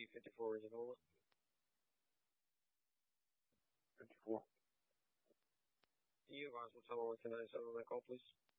T54 is Enola. 54. You guys will tell us tonight, so call please.